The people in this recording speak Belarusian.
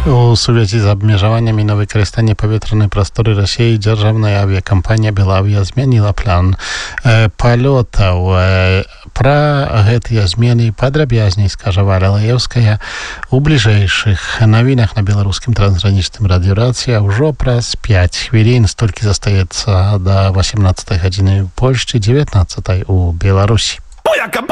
У сувязі з абмежаваннямі на выкарыстанне паветранай прасторы Расіі дзяржаўная авіякампанія Белавія змяніла план палётаў. Пра гэтыя змены падрабязней скажа Валя Лаеўская у бліжэйшых навінах на беларускім трансгранічным радыёрацыі. Ўжо праз 5 хвілін столькі застаецца да 18 гадзіны ў Польшчы, 19 у Беларусі.